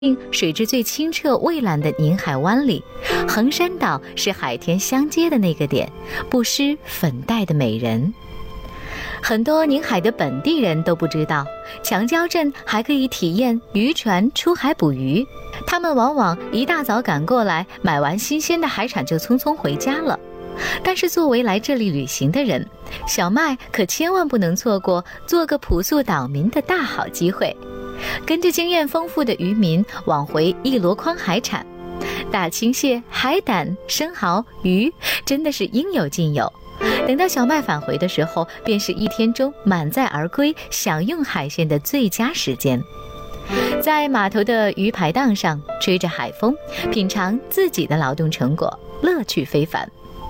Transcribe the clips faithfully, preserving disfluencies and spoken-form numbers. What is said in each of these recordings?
水质最清澈蔚蓝的宁海湾里，衡山岛是海天相接的那个点，不施粉黛的美人。很多宁海的本地人都不知道，强礁镇还可以体验渔船出海捕鱼。他们往往一大早赶过来，买完新鲜的海产就匆匆回家了。但是作为来这里旅行的人，小麦可千万不能错过做个朴素岛民的大好机会。跟着经验丰富的渔民往回一箩筐海产，大青蟹、海胆、生蚝、鱼，真的是应有尽有。等到小麦返回的时候，便是一天中满载而归，享用海鲜的最佳时间。在码头的鱼排档上，吹着海风，品尝自己的劳动成果，乐趣非凡。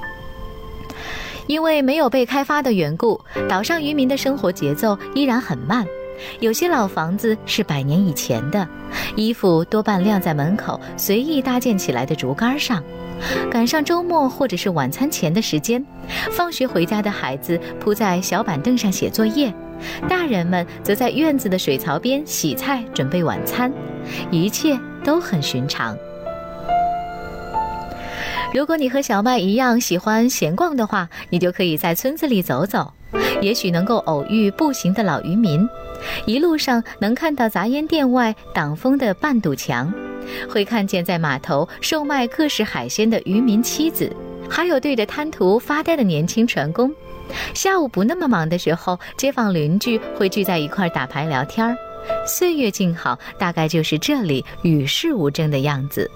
因为没有被开发的缘故，岛上渔民的生活节奏依然很慢。有些老房子是百年以前的，衣服多半晾在门口随意搭建起来的竹竿上。赶上周末或者是晚餐前的时间，放学回家的孩子铺在小板凳上写作业，大人们则在院子的水槽边洗菜准备晚餐，一切都很寻常。如果你和小麦一样喜欢闲逛的话，你就可以在村子里走走，也许能够偶遇步行的老渔民，一路上能看到杂烟店外挡风的半堵墙，会看见在码头售卖各式海鲜的渔民妻子，还有对着滩涂发呆的年轻船工。下午不那么忙的时候，街坊邻居会聚在一块打牌聊天，岁月静好，大概就是这里与世无争的样子。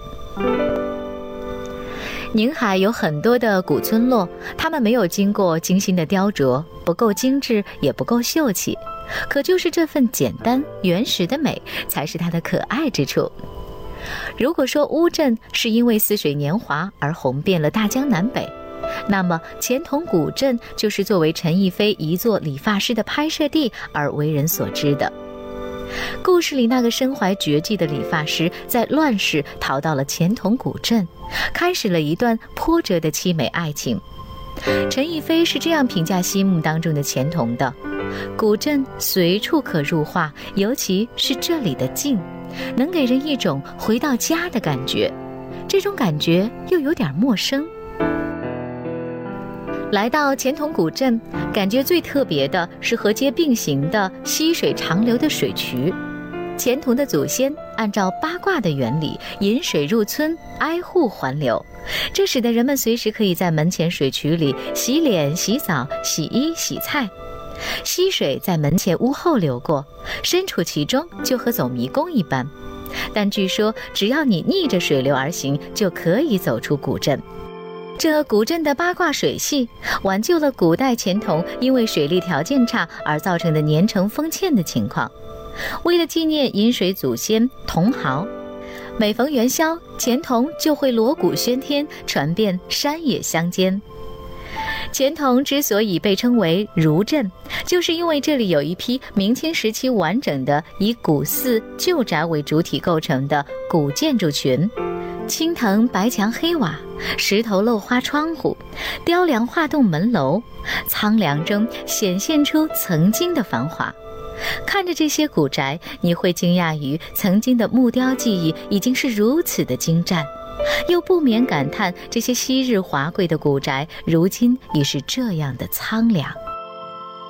宁海有很多的古村落，它们没有经过精心的雕琢，不够精致，也不够秀气，可就是这份简单原始的美，才是它的可爱之处。如果说乌镇是因为似水年华而红遍了大江南北，那么钱塘古镇就是作为陈逸飞一座理发师的拍摄地而为人所知的。故事里那个身怀绝技的理发师，在乱世逃到了钱塘古镇，开始了一段波折的凄美爱情。陈逸飞是这样评价心目当中的钱塘的：古镇随处可入画，尤其是这里的静，能给人一种回到家的感觉，这种感觉又有点陌生。来到钱塘古镇，感觉最特别的是和街并行的溪水长流的水渠。钱塘的祖先按照八卦的原理，引水入村，挨户还流，这使得人们随时可以在门前水渠里洗脸、洗澡、洗衣、洗菜。溪水在门前屋后流过，身处其中就和走迷宫一般，但据说只要你逆着水流而行，就可以走出古镇。这古镇的八卦水系挽救了古代钱塘因为水利条件差而造成的年成封欠的情况。为了纪念饮水祖先桐豪，每逢元宵，钱塘就会锣鼓喧天，传遍山野乡间。钱塘之所以被称为如镇，就是因为这里有一批明清时期完整的以古寺旧宅为主体构成的古建筑群，青藤白墙黑瓦，石头镂花窗户，雕梁画栋门楼，苍凉中显现出曾经的繁华。看着这些古宅，你会惊讶于曾经的木雕技艺已经是如此的精湛，又不免感叹这些昔日华贵的古宅如今已是这样的苍凉。